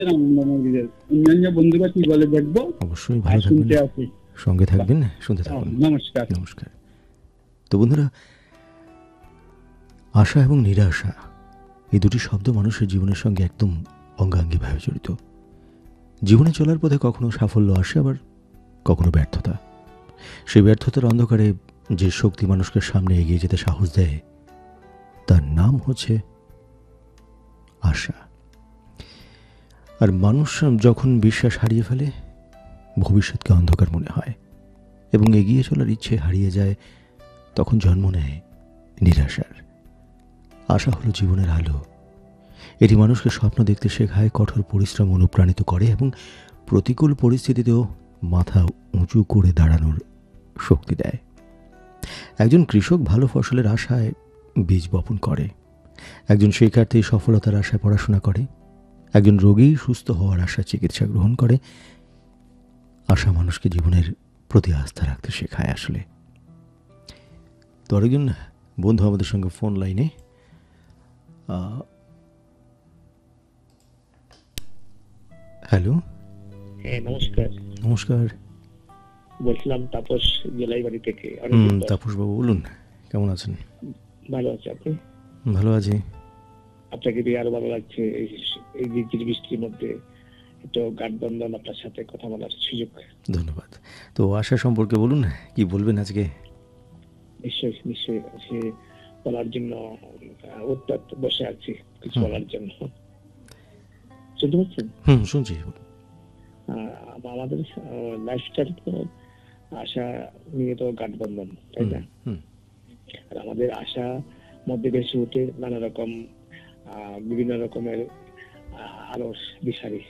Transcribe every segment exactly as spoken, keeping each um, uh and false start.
আনন্দময়ীদের অন্যান্য বন্ধুরা কি বলে দেখবো। অবশ্যই আর ভালো থাকবেন, শুনতে আছি। সঙ্গে থাকবেন, শুনতে থাকুন। নমস্কার। নমস্কার। তো বন্ধুরা, আশা এবং নিরাশা এই দুটি শব্দ মানুষের জীবনের সঙ্গে একদম অঙ্গাঙ্গিভাবে জড়িত। জীবনে চলার পথে কখনো সাফল্য আসে, আবার কখনো ব্যর্থতা। সেই ব্যর্থতার অন্ধকারে যে শক্তি মানুষকে সামনে এগিয়ে যেতে সাহস দেয়, তার নাম হচ্ছে আশা। আর মানুষ যখন বিশ্বাস হারিয়ে ফেলে, ভবিষ্যৎকে অন্ধকার মনে হয় এবং এগিয়ে চলার ইচ্ছে হারিয়ে যায়, তখন জন্ম নেয় নিরাশার। আশা হলো জীবনের আলো। এটি মানুষকে স্বপ্ন দেখতে শেখায়, কঠোর পরিশ্রম অনুপ্রাণিত করে এবং প্রতিকূল পরিস্থিতিতেও মাথা উঁচু করে দাঁড়ানোর শক্তি দেয়। একজন কৃষক ভালো ফসলের আশায় বীজ বপন করে, একজন শিক্ষার্থী সফলতার আশায় পড়াশোনা করে, একজন রোগী সুস্থ হওয়ার আশায় চিকিৎসা গ্রহণ করে। আশা মানুষকে জীবনের প্রতি আস্থা রাখতে শেখায় আসলে। তো আরেকজন বন্ধু আমাদের সঙ্গে ফোন লাইনে। হ্যালো। হ্যাঁ, নমস্কার। নমস্কার। বলছিলাম তাপস জেলাইবাড়ি থেকে। হুম, তাপস বাবু বলুন, কেমন আছেন? ভালো আছে, আপনি? ভালো আছি। আপনাকে দিয়ে আরো ভালো লাগছে এই এই ঝিরঝির বৃষ্টির মধ্যে একটু গাঠবন্ধন আপনার সাথে কথা বলার সুযোগ। ধন্যবাদ। তো আশা সম্পর্কে বলুন, কি বলবেন আজকে? নিশ্চয়ই নিশ্চয়ই সে বলার জন্য উত্তর বসে আছি কিছু বলার জন্য। শুনতে পাচ্ছেন? হুম, শুনছি। আমাদের লাইফস্টাইল তো আশা নিয়ে তো গাঠবন্ধন, তাই না? আর আমাদের আশা মধ্যে বেশি উঠে নানা রকম বিভিন্ন রকমের আলোর দিশারি।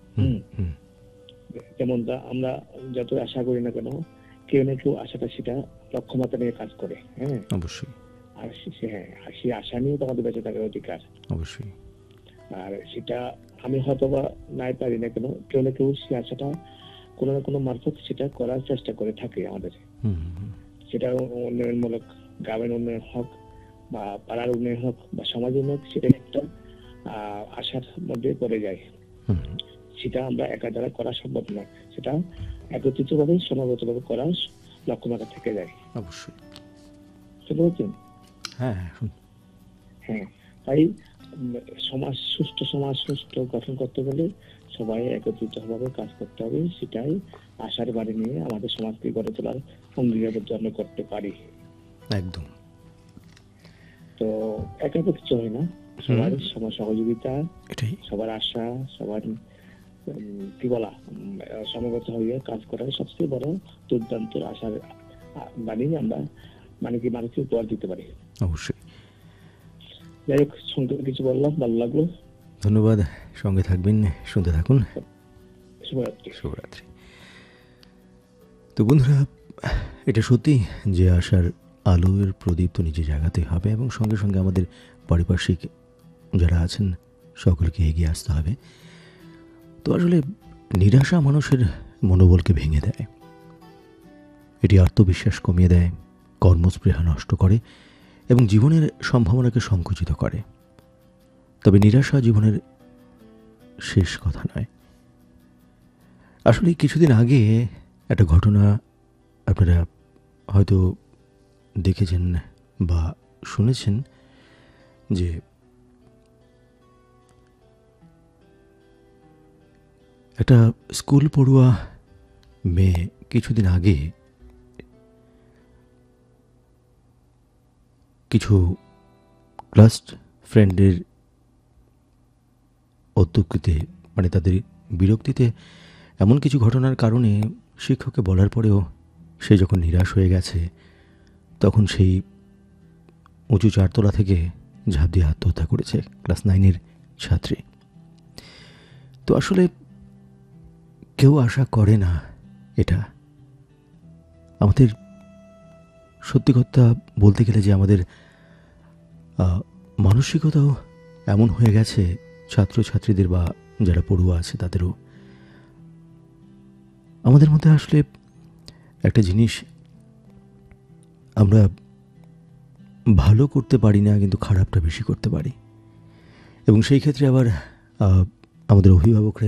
যেমন আমরা যত আশা করি না কেন, কেউ না কেউ আশাটা সেটা লক্ষ্যমাত্রা নিয়ে কাজ করে। হ্যাঁ, অবশ্যই। আর হ্যাঁ, সেই আশা নিয়ে তো আমাদের বেঁচে থাকার অধিকার। অবশ্যই। আর সেটা আমি হয়তো বা নাই পারি না কেন, কেউ না কেউ সেই আশাটা কোনো না কোনো মারফত সেটা করার চেষ্টা করে থাকে আমাদের। সেটা উন্নয়নমূলক, গ্রামের উন্নয়ন হোক বা পাড়ার উন্নয়ন হোক বা সমাজের উন্নয়ন, সেটা একটা আশার মধ্যে পড়ে যায়। সেটা আমরা একা দ্বারা করা সম্ভব নয়, সেটা একত্রিত ভাবে সমাগতভাবে করার লক্ষ্যমাত্রা থেকে যায়। অবশ্যই। শুনতে পাচ্ছেন? হ্যাঁ হ্যাঁ, তাই সমাজ সুস্থ সমাজ সুস্থ গঠন করতে গেলে সবাই একত্রিত ভাবে কাজ করতে হবে। সেটাই আশার বাড়ি নিয়ে আমাদের সমাজকে গড়ে তোলার অঙ্গীকারবদ্ধ আমরা করতে পারি। একদম। তো একা তো কিছু হয় না, সবার সবার সহযোগিতা, সবার আশা, সবার কি বলা সমবেত হয়ে কাজ করার সবচেয়ে বড় দুর্দান্ত আশার বাণী আমরা মানে কি মানুষকে উপহার দিতে পারি। অবশ্যই। যাই হোক, সংক্ষেপে কিছু বললাম, ভালো লাগলো। ধন্যবাদ। সঙ্গে থাকবেন, শুনতে থাকুন। শুভরাত্রি। শুভরাত্রি। তো বন্ধুরা, এটা সত্যি যে আশার আলোর প্রদীপ তো নিজে জাগাতে হবে এবং সঙ্গে সঙ্গে আমাদের পারিপার্শ্বিক যারা আছেন সকলকে এগিয়ে আসতে হবে। তো আসলে নিরাশা মানুষের মনোবলকে ভেঙে দেয়, এটি আত্মবিশ্বাস কমিয়ে দেয়, কর্মস্পৃহা নষ্ট করে এবং জীবনের সম্ভাবনাকে সংকুচিত করে। তবে নিরাশা জীবনের শেষ কথা নয়। আসলে কিছুদিন আগে একটা ঘটনা আপনারা হয়তো দেখেছেন বা শুনেছেন যে একটা স্কুল পড়ুয়া মেয়ে কিছুদিন আগে কিছু ক্লাস ফ্রেন্ডের অত্যুক্তিতে, মানে তাদের বিরক্তিতে এমন কিছু ঘটনার কারণে শিক্ষককে বলার পরেও সে যখন নিরাশ হয়ে গেছে, তখন সেই উঁচু চারতলা থেকে ঝাঁপ দিয়ে আত্মহত্যা করেছে ক্লাস নাইনের ছাত্রী। তো আসলে কেউ আশা করে না এটা। আমাদের সত্যি কথা বলতে গেলে যে আমাদের মানসিকতাও এমন হয়ে গেছে, ছাত্রছাত্রীদের বা যারা পড়ুয়া আছে তাদেরও। আমাদের মধ্যে আসলে একটা জিনিস, আমরা ভালো করতে পারি না, কিন্তু খারাপটা বেশি করতে পারি। এবং সেই ক্ষেত্রে আবার আমাদের অভিভাবকরা